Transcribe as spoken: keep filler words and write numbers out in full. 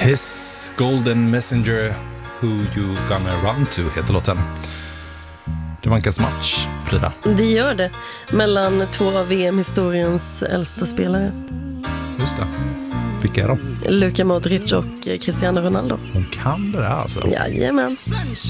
His Golden Messenger, Who You Gonna Run To heter låten. Det vankas match, Frida. Det gör det, mellan två av V M-historiens äldsta spelare. Just det. Vilka är de? Luka Modric och Cristiano Ronaldo. De kan det där alltså. Jajamän. Sunshine.